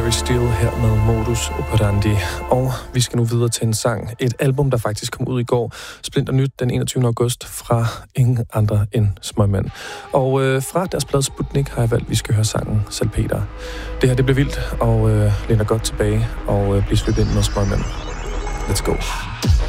Harry Styles her med Modus Operandi. Og vi skal nu videre til en sang. Et album, der faktisk kom ud i går. Splinter nyt den 21. august fra ingen andre end Smøgmand. Og fra deres plade Sputnik har jeg valgt, at vi skal høre sangen Salpeter. Det her, det bliver vildt og læner godt tilbage og bliver slæbt ind med Smøgmand. Let's go.